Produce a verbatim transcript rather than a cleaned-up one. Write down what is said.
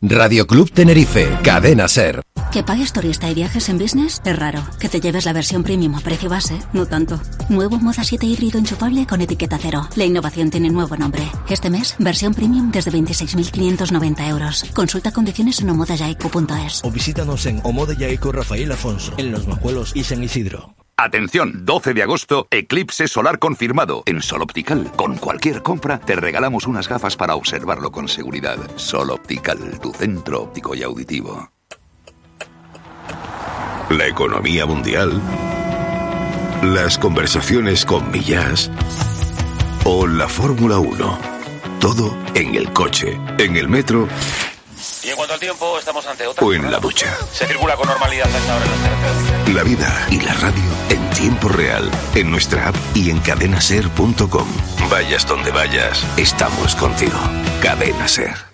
Radio Club Tenerife, Cadena SER. Que pagues turista y viajes en business es raro. Que te lleves la versión premium a precio base, no tanto. Nuevo Moza siete híbrido enchufable con etiqueta cero. La innovación tiene nuevo nombre. Este mes, versión premium desde veintiséis mil quinientos noventa euros. Consulta condiciones en omodayaico punto es. O visítanos en Omodayaico Rafael Afonso, en Los Majuelos y San Isidro. Atención, doce de agosto, eclipse solar confirmado. En Sol Optical, con cualquier compra, te regalamos unas gafas para observarlo con seguridad. Sol Optical, tu centro óptico y auditivo. La economía mundial, las conversaciones con Millás o la Fórmula uno. Todo en el coche, en el metro. Y en cuanto al tiempo, estamos ante otra. O en la ducha. Se circula con normalidad a esta hora en las carreteras. La vida y la radio en tiempo real, en nuestra app y en cadena ser punto com. Vayas donde vayas, estamos contigo. Cadena SER.